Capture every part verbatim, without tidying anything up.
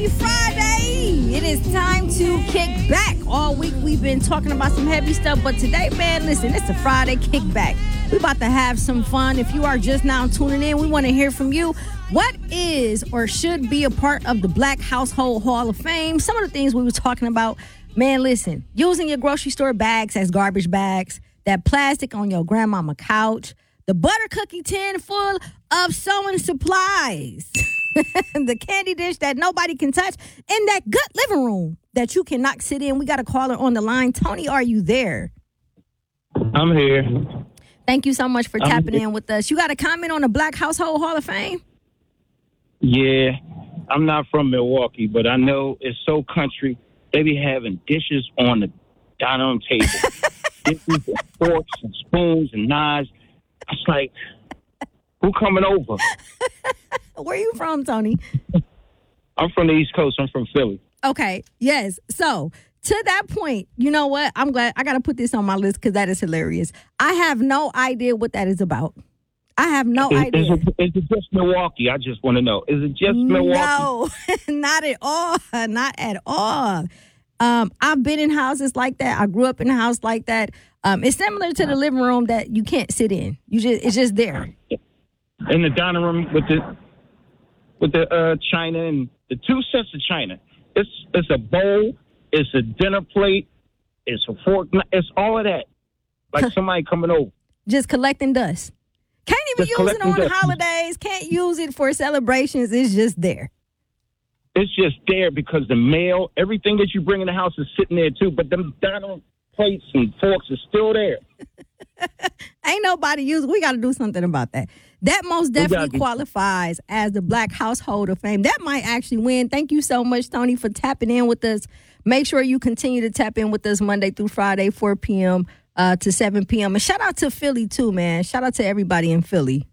Happy Friday. It is time to kick back. All week we've been talking about some heavy stuff, but today, man, listen, it's a Friday kickback. We're about to have some fun. If you are just now tuning in, we want to hear from you. What is or should be a part of the Black Household Hall of Fame? Some of the things we were talking about. Man, listen, using your grocery store bags as garbage bags, that plastic on your grandmama couch, the butter cookie tin full of sewing supplies, the candy dish that nobody can touch, and that good living room that you cannot sit in. We got a caller on the line. Tony, are you there? I'm here. Thank you so much for I'm tapping here. in with us. You got a comment on the Black Household Hall of Fame? Yeah, I'm not from Milwaukee, but I know it's so country. They be having dishes on the dining room table. Dishes and forks and spoons and knives. It's like, who coming over? Where you from, Tony? I'm from the East Coast. I'm from Philly. Okay, yes. So, to that point, you know what? I'm glad I got to put this on my list because that is hilarious. I have no idea what that is about. I have no Is, idea. is, it, is it just Milwaukee? I just want to know. Is it just Milwaukee? No, not at all. Not at all. Um, I've been in houses like that. I grew up in a house like that. Um, it's similar to the living room that you can't sit in. You just it's just there. In the dining room with the with the uh, china and the two sets of china. It's it's a bowl. It's a dinner plate. It's a fork. It's all of that. Like somebody coming over. Just collecting dust. Can't even Just use it on collecting dust. holidays. Can't use it for celebrations. It's just there. It's just there because the mail, everything that you bring in the house is sitting there too. But them dining room plates and forks are still there. Ain't nobody use. We got to do something about that. That most definitely do- qualifies as the Black Household of Fame. That might actually win. Thank you so much, Tony, for tapping in with us. Make sure you continue to tap in with us Monday through Friday, four p.m. Uh, to seven p.m. And shout out to Philly, too, man. Shout out to everybody in Philly.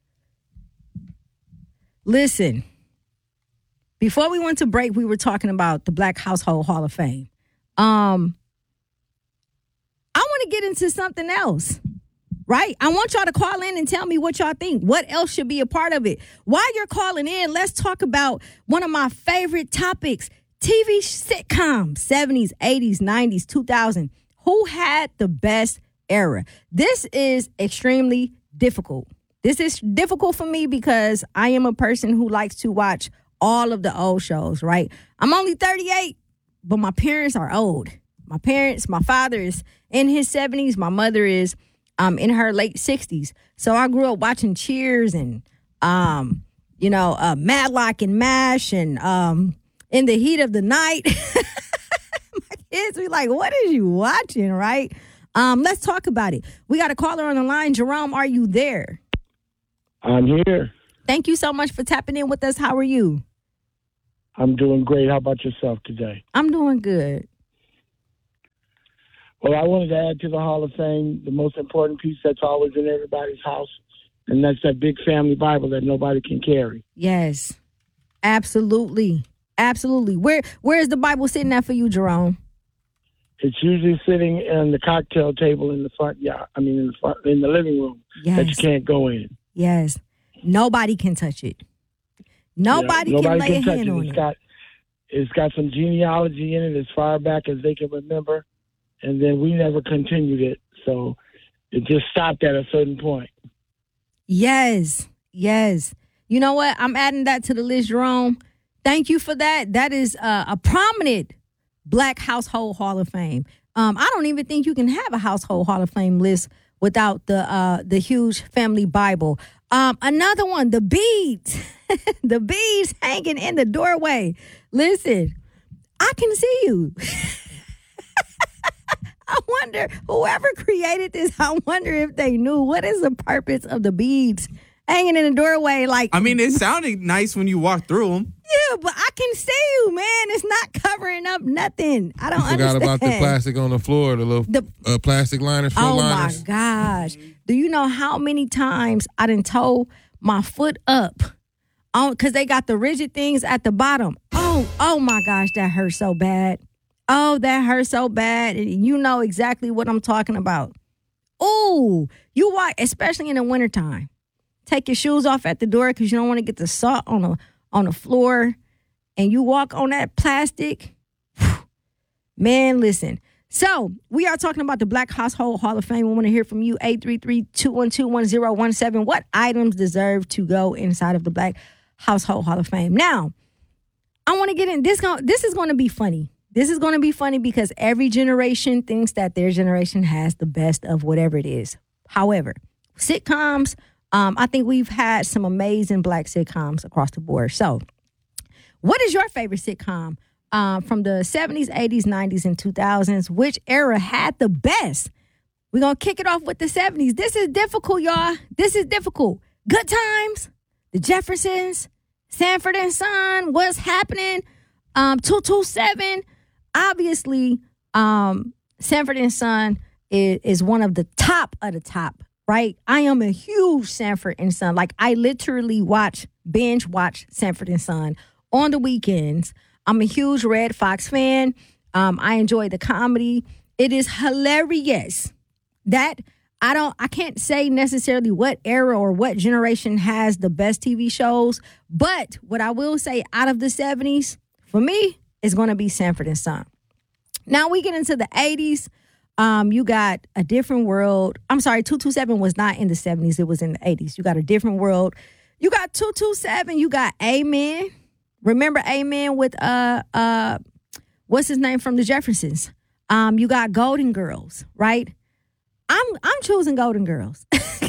Listen, before we went to break, we were talking about the Black Household Hall of Fame. Um, I want to get into something else. Right? I want y'all to call in and tell me what y'all think. What else should be a part of it? While you're calling in, let's talk about one of my favorite topics, T V sitcoms, seventies, eighties, nineties, two thousand. Who had the best era? This is extremely difficult. This is difficult for me because I am a person who likes to watch all of the old shows, right? I'm only thirty-eight, but my parents are old. My parents, my father is in his seventies. My mother is Um, in her late sixties. So I grew up watching Cheers and, um, you know, uh, Matlock and MASH and um, In the Heat of the Night. My kids be like, what is you watching, right? Um, let's talk about it. We got a caller on the line. Jerome, are you there? I'm here. Thank you so much for tapping in with us. How are you? I'm doing great. How about yourself today? I'm doing good. Well, I wanted to add to the Hall of Fame the most important piece that's always in everybody's house, and that's that big family Bible that nobody can carry. Yes, absolutely. Absolutely. Where Where is the Bible sitting at for you, Jerome? It's usually sitting on the cocktail table in the front yard. I mean, in the front, in the living room Yes. that you can't go in. Yes. Nobody can touch it. Nobody, Yeah, can nobody lay can a touch hand it. on It's it. got, it's got some genealogy in it as far back as they can remember, and then we never continued it, so it just stopped at a certain point. Yes. Yes. You know what? I'm adding that to the list, Jerome. Thank you for that. That is uh, a prominent Black Household Hall of Fame. Um, I don't even think you can have a Household Hall of Fame list without the uh, the huge family Bible. Um, another one, the beads. The beads hanging in the doorway. Listen, I can see you. I wonder, whoever created this, I wonder if they knew what is the purpose of the beads hanging in the doorway. Like, I mean, it sounded nice when you walked through them. yeah, but I can see you, man. It's not covering up nothing. I don't I forgot understand. about the plastic on the floor, the little The- uh, plastic liners, foot Oh liners. my gosh. Do you know how many times I done toe my foot up on because they got the rigid things at the bottom? Oh, oh my gosh, that hurt so bad. Oh, that hurt so bad. And you know exactly what I'm talking about. Oh, you walk, especially in the wintertime. Take your shoes off at the door because you don't want to get the salt on the on the floor. and you walk on that plastic, man, listen. So we are talking about the Black Household Hall of Fame. We want to hear from you, eight three three, two one two, one zero one seven. What items deserve to go inside of the Black Household Hall of Fame? Now, I want to get in. This, this is going to be funny. This is going to be funny because every generation thinks that their generation has the best of whatever it is. However, sitcoms, um, I think we've had some amazing Black sitcoms across the board. So what is your favorite sitcom um, from the seventies, eighties, nineties, and two thousands? Which era had the best? We're going to kick it off with the seventies. This is difficult, y'all. This is difficult. Good Times, The Jeffersons, Sanford and Son, What's Happening, um, two two seven. Obviously, um, Sanford and Son is, is one of the top of the top, right? I am a huge Sanford and Son. Like, I literally watch, binge watch Sanford and Son on the weekends. I'm a huge Red Fox fan. Um, I enjoy the comedy. It is hilarious that I don't, I can't say necessarily what era or what generation has the best T V shows, but what I will say out of the seventies, for me, is going to be Sanford and Son. Now we get into the eighties. Um, you got A Different World. I'm sorry, two two seven was not in the seventies. It was in the eighties. You got A Different World. You got two two seven. You got Amen. Remember Amen with, uh, uh, what's his name from the Jeffersons? Um, you got Golden Girls, right? I'm I'm choosing Golden Girls.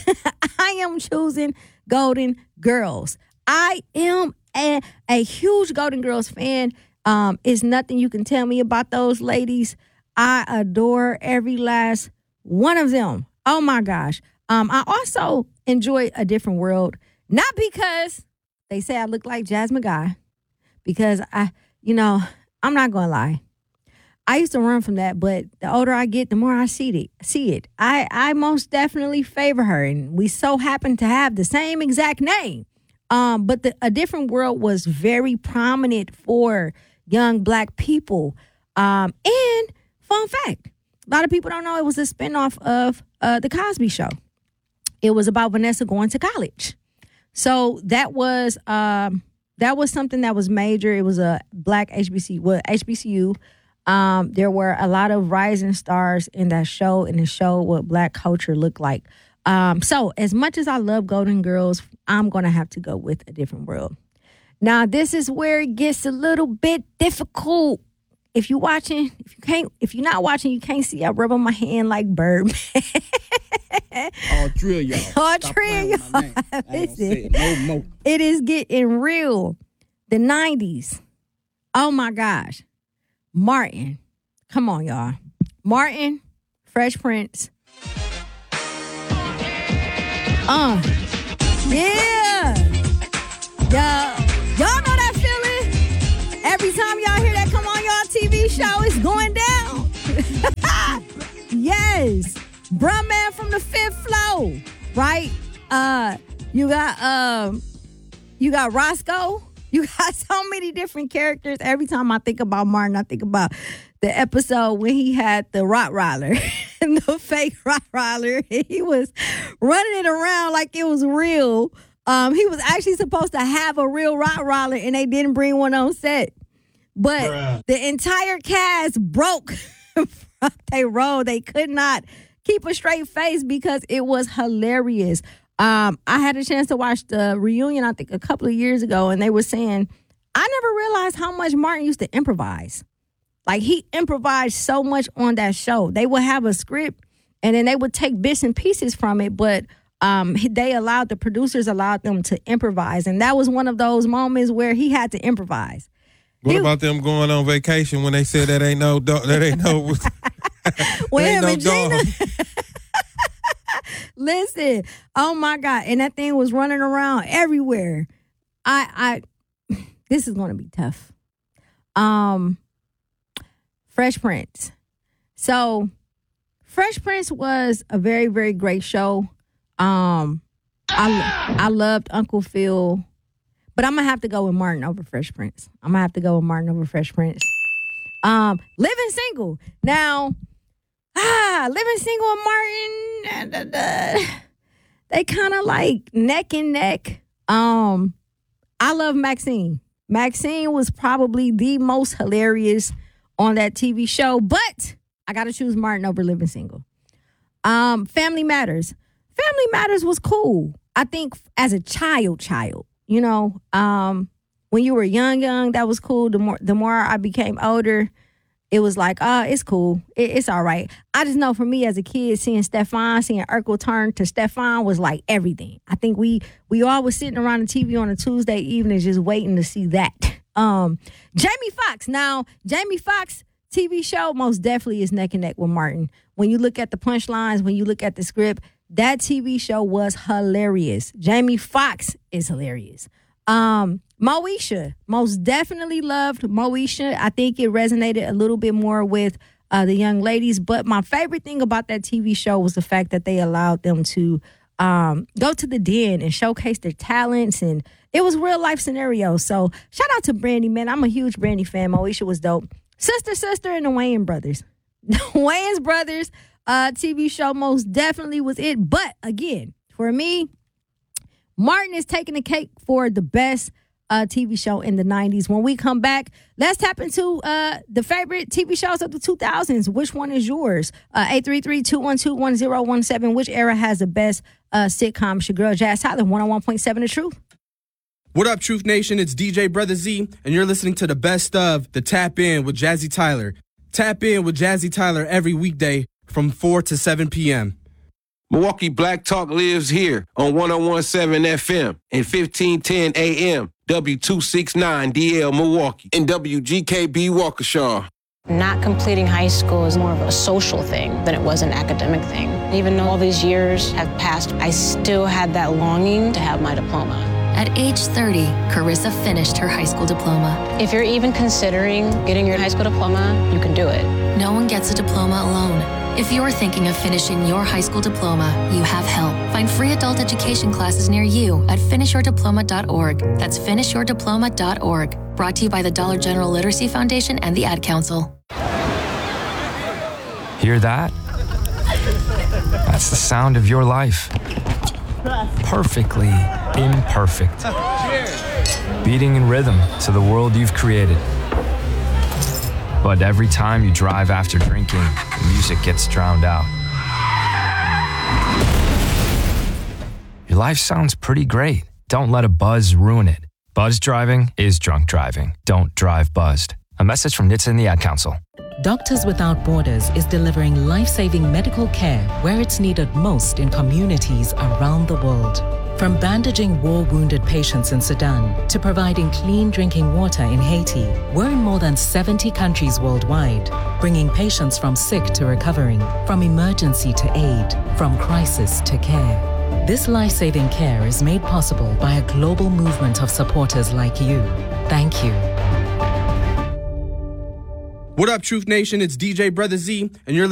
I am choosing Golden Girls. I am a, a huge Golden Girls fan. Um, it's nothing you can tell me about those ladies. I adore every last one of them. Oh my gosh. Um, I also enjoy A Different World, not because they say I look like Jasmine Guy, because I, you know, I'm not gonna lie. I used to run from that, but the older I get, the more I see it. See it. I, I most definitely favor her, and we so happen to have the same exact name. Um, but the, A Different World was very prominent for young Black people. Um, and fun fact, a lot of people don't know it was a spinoff of uh, The Cosby Show. It was about Vanessa going to college. So that was um, that was something that was major. It was a Black H B C U. Well, H B C U. Um, there were a lot of rising stars in that show, and it showed what Black culture looked like. Um, so as much as I love Golden Girls, I'm going to have to go with A Different World. Now, this is where it gets a little bit difficult. If you're watching, if you can't, if you're not watching, you can't see. I rub on my hand like Birdman. All three of y'all. All Stop three of playing with my name. I ain't gonna say it no more. It is getting real. The nineties. Oh my gosh. Martin. Come on, y'all. Martin, Fresh Prince. Uh. Yeah. Y'all, y'all know that feeling? Every time y'all hear that come on y'all T V show, it's going down. Yes. Bruh Man from the Fifth Floor, right? Uh, you got um, you got Roscoe. You got so many different characters. Every time I think about Martin, I think about the episode when he had the Rottweiler and the fake Rottweiler. He was running it around like it was real. Um, he was actually supposed to have a real Rottweiler, and they didn't bring one on set. But Bruh. The entire cast broke from their role. They could not keep a straight face because it was hilarious. Um, I had a chance to watch the reunion, I think, a couple of years ago, and they were saying, I never realized how much Martin used to improvise. Like, he improvised so much on that show. They would have a script, and then they would take bits and pieces from it, but um, they allowed, the producers allowed them to improvise, and that was one of those moments where he had to improvise. What he, about them going on vacation when they said that ain't no dog, that ain't no with him no and Gina? dog. Listen, oh my God, and that thing was running around everywhere. I, I, this is going to be tough. Um, Fresh Prince. So, Fresh Prince was a very, very great show. Um, I, I loved Uncle Phil, but I'm gonna have to go with Martin over Fresh Prince. I'm gonna have to go with Martin over Fresh Prince. Um, Living Single. Now, ah, Living Single and Martin, da, da, da, they kind of like neck and neck. Um, I love Maxine. Maxine was probably the most hilarious on that T V show, but I got to choose Martin over Living Single. Um, Family Matters. Family Matters was cool. I think as a child, child, you know, um, when you were young, young, that was cool. The more, the more I became older, it was like, oh, it's cool. It, it's all right. I just know for me as a kid, seeing Stefan, seeing Urkel turn to Stefan was like everything. I think we we all was sitting around the T V on a Tuesday evening just waiting to see that. Um, Jamie Foxx. Now, Jamie Foxx T V show most definitely is neck and neck with Martin. When you look at the punchlines, when you look at the script, that T V show was hilarious. Jamie Foxx is hilarious. Um, Moesha, most definitely loved Moesha. I think it resonated a little bit more with uh, the young ladies. But my favorite thing about that T V show was the fact that they allowed them to um, go to the den and showcase their talents. And it was real life scenarios. So shout out to Brandy, man. I'm a huge Brandy fan. Moesha was dope. Sister, Sister, and the Wayans Brothers. The Wayans Brothers uh, T V show most definitely was it. But again, for me, Martin is taking the cake for the best uh, T V show in the nineties. When we come back, let's tap into uh, the favorite T V shows of the two thousands. Which one is yours? Uh, eight three three, two one two, one zero one seven. Which era has the best uh, sitcom? It's your girl, Jazz Tyler, one oh one point seven The Truth. What up, Truth Nation? It's D J Brother Z, and you're listening to the best of the Tap In with Jazzy Tyler. Tap In with Jazzy Tyler every weekday from four to seven p.m. Milwaukee Black Talk lives here on one oh one point seven F M and fifteen ten A M, W two sixty-nine D L Milwaukee, and W G K B Waukesha. Not completing high school is more of a social thing than it was an academic thing. Even though all these years have passed, I still had that longing to have my diploma. At age thirty, Carissa finished her high school diploma. If you're even considering getting your high school diploma, you can do it. No one gets a diploma alone. If you're thinking of finishing your high school diploma, you have help. Find free adult education classes near you at finish your diploma dot org. That's finish your diploma dot org. Brought to you by the Dollar General Literacy Foundation and the Ad Council. Hear that? That's the sound of your life. Perfectly imperfect. Beating in rhythm to the world you've created. But every time you drive after drinking, the music gets drowned out. Your life sounds pretty great. Don't let a buzz ruin it. Buzz driving is drunk driving. Don't drive buzzed. A message from N H T S A and the Ad Council. Doctors Without Borders is delivering life-saving medical care where it's needed most in communities around the world. From bandaging war-wounded patients in Sudan to providing clean drinking water in Haiti, we're in more than seventy countries worldwide, bringing patients from sick to recovering, from emergency to aid, from crisis to care. This life-saving care is made possible by a global movement of supporters like you. Thank you. What up, Truth Nation? It's D J Brother Z, and you're